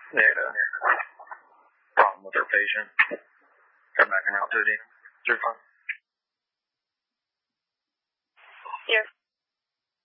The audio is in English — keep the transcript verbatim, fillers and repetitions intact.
They had a problem with their patient. They're backing out to it. They're fine.